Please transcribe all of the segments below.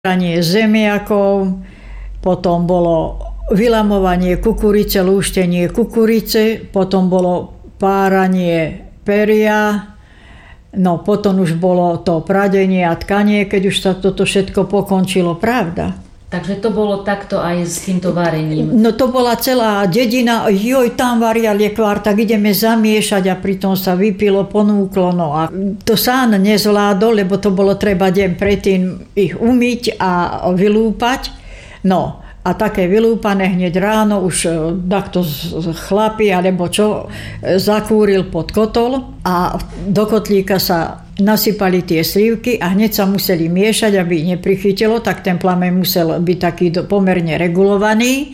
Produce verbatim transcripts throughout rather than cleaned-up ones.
Ranie zemiakov, potom bolo vylamovanie kukurice, lúštenie kukurice, potom bolo páranie peria, no potom už bolo to pradenie a tkanie, keď už sa toto všetko pokončilo, pravda. Takže to bolo takto aj s týmto varením? No to bola celá dedina, joj, tam varia lekvár, tak ideme zamiešať a pritom sa vypilo, ponúklo. No a to sán nezvládol, lebo to bolo treba deň predtým ich umyť a vylúpať. No a také vylúpané hneď ráno už takto chlapi alebo čo zakúril pod kotol a do kotlíka sa nasypali tie slívky a hneď sa museli miešať, aby neprichytilo, tak ten plameň musel byť taký pomerne regulovaný.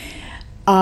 A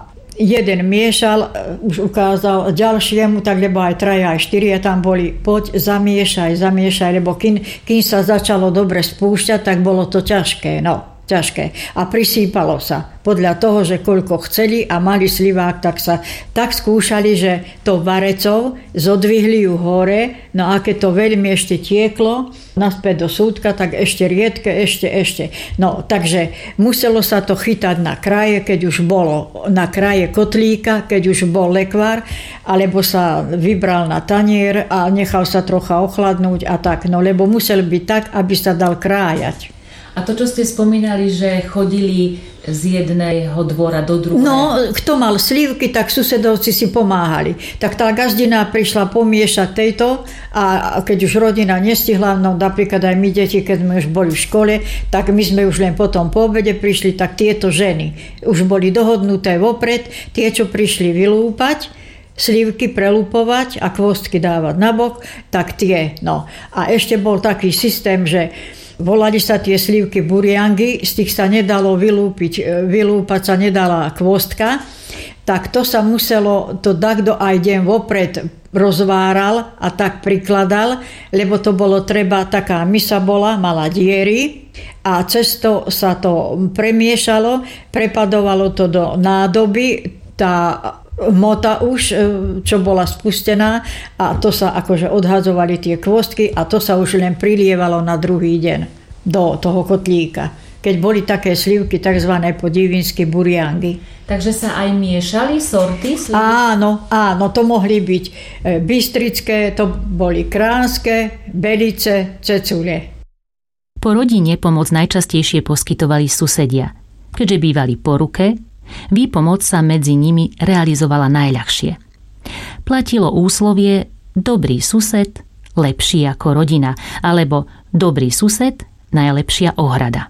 jeden miešal, už ukázal ďalšiemu, tak lebo aj traja, aj štyria tam boli, poď zamiešaj, zamiešaj, lebo kým, kým sa začalo dobre spúšťať, tak bolo to ťažké, no. ťažké. A prisýpalo sa. Podľa toho, že koľko chceli a mali slivák, tak sa tak skúšali, že to varecov zodvihli ju hore, no a keď to veľmi ešte tieklo naspäť do súdka, tak ešte riedke, ešte, ešte. No, takže muselo sa to chytať na kraje, keď už bolo na kraje kotlíka, keď už bol lekvár, alebo sa vybral na tanier a nechal sa trocha ochladnúť a tak. No, lebo musel byť tak, aby sa dal krájať. A to, čo ste spomínali, že chodili z jedného dvora do druhého? No, kto mal slívky, tak susedovci si pomáhali. Tak tá gazdina prišla pomiešať tejto a keď už rodina nestihla, no napríklad aj my deti, keď sme už boli v škole, tak my sme už len potom po obede prišli, tak tieto ženy už boli dohodnuté vopred, tie, čo prišli vylúpať, slívky prelúpovať a kvostky dávať nabok, tak tie, no. A ešte bol taký systém, že volali sa tie slívky buriangy, z tých sa nedalo vylúpiť, vylúpať sa nedala kvostka, tak to sa muselo, to takto aj deň vopred rozváral a tak prikladal, lebo to bolo treba, taká misa bola, mala diery a cez to sa to premiešalo, prepadovalo to do nádoby, tá mota už, čo bola spustená a to sa akože odhadzovali tie kvostky a to sa už len prilievalo na druhý deň do toho kotlíka. Keď boli také slivky, takzvané po divinsky buriangy. Takže sa aj miešali sorty slivky? Áno, áno, to mohli byť bystrické, to boli kránske, belice, cecule. Po rodine pomoc najčastejšie poskytovali susedia. Keďže bývali po ruke, výpomoc sa medzi nimi realizovala najľahšie. Platilo úslovie dobrý sused, lepší ako rodina, alebo dobrý sused, najlepšia ohrada.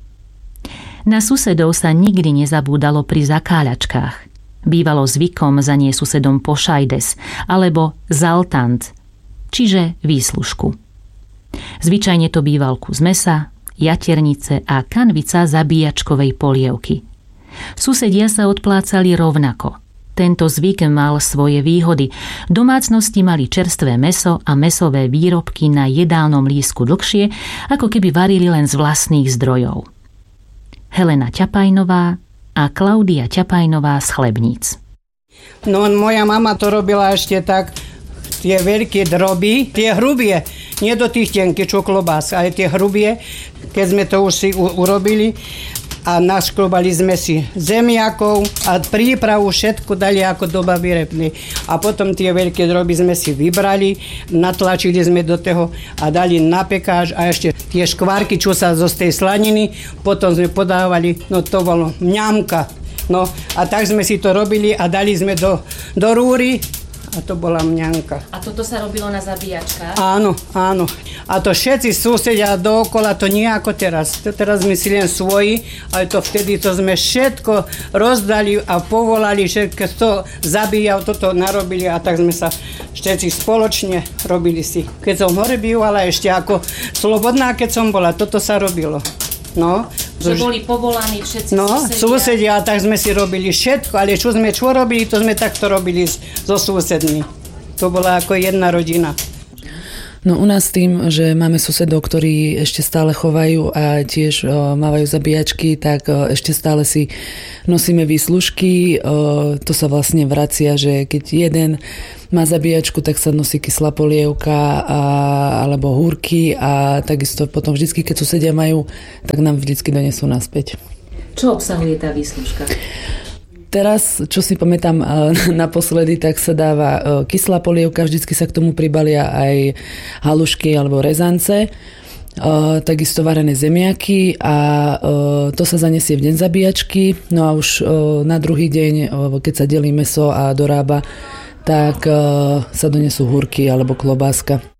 Na susedov sa nikdy nezabúdalo pri zakáľačkách. Bývalo zvykom za nie susedom pošajdes, alebo zaltant, čiže výslužku. Zvyčajne to býval kus mesa, jaternice a kanvica zabíjačkovej polievky. Susedia sa odplácali rovnako. Tento zvyk mal svoje výhody. Domácnosti mali čerstvé mäso a mäsové výrobky na jedálnom lístku dlhšie, ako keby varili len z vlastných zdrojov. Helena Ťapajnová a Klaudia Ťapajnová z Chlebníc. No, moja mama to robila ešte tak, tie veľké droby, tie hrubie, nie do tých tenkých, čo klobás, ale tie hrubie, keď sme to už si u- urobili, a našklobali sme si zemiakov a prípravu všetko dali ako do baby repnej. A potom tie veľké droby sme si vybrali, natlačili sme do toho a dali na pekáž a ešte tie škvárky, čo sa zo tej slaniny, potom sme podávali, no to bolo mňamka. No a tak sme si to robili a dali sme do, do rúry a to bola mňanka. A toto sa robilo na zabíjačkách? Áno, áno. A to všetci susedia dookola, to nie ako teraz. To teraz my si len svoji, ale to vtedy to sme všetko rozdali a povolali, všetko to zabíjal, toto narobili a tak sme sa všetci spoločne robili si. Keď som hore bývala ešte ako slobodná, keď som bola, toto sa robilo. No, že boli povolaní všetci no, susedia. susedia, tak sme si robili všetko, ale čo sme čo robili, to sme takto robili so susedmi. To bola ako jedna rodina. No u nás tým, že máme susedov, ktorí ešte stále chovajú a tiež o, mávajú zabíjačky, tak o, ešte stále si nosíme výslužky. O, to sa vlastne vracia, že keď jeden má zabíjačku, tak sa nosí kyslá polievka a, alebo húrky a takisto potom vždycky, keď susedia majú, tak nám vždycky donesú naspäť. Čo obsahuje tá výslužka? Teraz, čo si pamätám naposledy, tak sa dáva kyslá polievka, vždycky sa k tomu pribalia aj halušky alebo rezance, takisto varené zemiaky a to sa zanesie v deň zabíjačky. No a už na druhý deň, keď sa delí mäso a dorába, tak sa donesú húrky alebo klobáska.